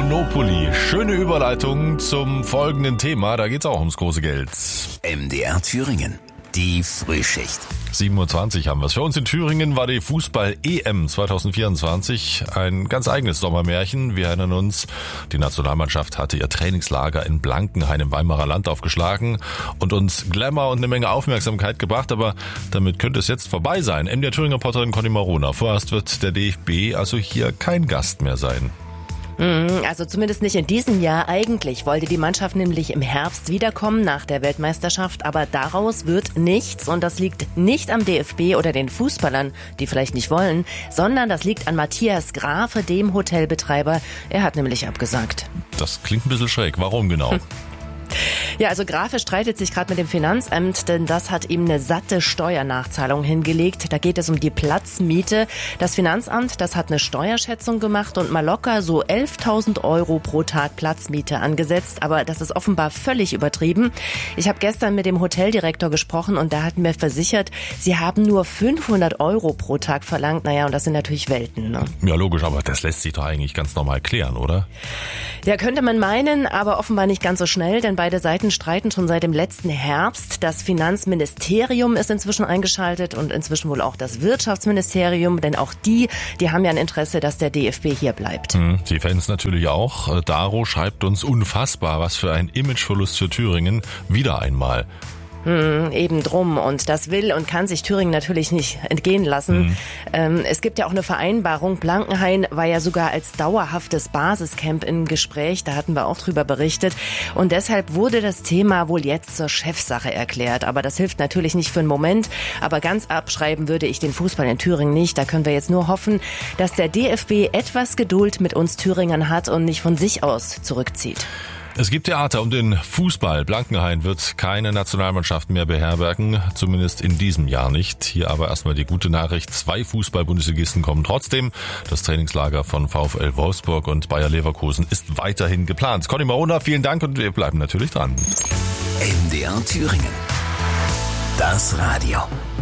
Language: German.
Monopoly. Schöne Überleitung zum folgenden Thema. Da geht es auch ums große Geld. MDR Thüringen. Die Frühschicht. 7:20 Uhr haben wir es. Für uns in Thüringen war die Fußball-EM 2024 ein ganz eigenes Sommermärchen. Wir erinnern uns, die Nationalmannschaft hatte ihr Trainingslager in Blankenhain im Weimarer Land aufgeschlagen und uns Glamour und eine Menge Aufmerksamkeit gebracht. Aber damit könnte es jetzt vorbei sein. MDR Thüringen-Reporterin Conny Marona. Vorerst wird der DFB also hier kein Gast mehr sein. Also zumindest nicht in diesem Jahr. Eigentlich wollte die Mannschaft nämlich im Herbst wiederkommen nach der Weltmeisterschaft, aber daraus wird nichts und das liegt nicht am DFB oder den Fußballern, die vielleicht nicht wollen, sondern das liegt an Matthias Grafe, dem Hotelbetreiber. Er hat nämlich abgesagt. Das klingt ein bisschen schräg. Warum genau? Ja, also Grafe streitet sich gerade mit dem Finanzamt, denn das hat ihm eine satte Steuernachzahlung hingelegt. Da geht es um die Platzmiete. Das Finanzamt, das hat eine Steuerschätzung gemacht und mal locker so 11.000 Euro pro Tag Platzmiete angesetzt. Aber das ist offenbar völlig übertrieben. Ich habe gestern mit dem Hoteldirektor gesprochen und der hat mir versichert, sie haben nur 500 Euro pro Tag verlangt. Naja, und das sind natürlich Welten, ne? Ja, logisch, aber das lässt sich doch eigentlich ganz normal klären, oder? Ja, könnte man meinen, aber offenbar nicht ganz so schnell, denn beide Seiten streiten schon seit dem letzten Herbst. Das Finanzministerium ist inzwischen eingeschaltet und inzwischen wohl auch das Wirtschaftsministerium, denn auch die haben ja ein Interesse, dass der DFB hier bleibt. Die Fans natürlich auch. Daro schreibt uns unfassbar, was für ein Imageverlust für Thüringen. Wieder einmal. Eben drum. Und das will und kann sich Thüringen natürlich nicht entgehen lassen. Es gibt ja auch eine Vereinbarung. Blankenhain war ja sogar als dauerhaftes Basiscamp im Gespräch. Da hatten wir auch drüber berichtet. Und deshalb wurde das Thema wohl jetzt zur Chefsache erklärt. Aber das hilft natürlich nicht für einen Moment. Aber ganz abschreiben würde ich den Fußball in Thüringen nicht. Da können wir jetzt nur hoffen, dass der DFB etwas Geduld mit uns Thüringern hat und nicht von sich aus zurückzieht. Es gibt Theater um den Fußball. Blankenhain wird keine Nationalmannschaft mehr beherbergen, zumindest in diesem Jahr nicht. Hier aber erstmal die gute Nachricht, 2 Fußball-Bundesligisten kommen trotzdem. Das Trainingslager von VfL Wolfsburg und Bayer Leverkusen ist weiterhin geplant. Conny Marona, vielen Dank und wir bleiben natürlich dran. MDR Thüringen. Das Radio.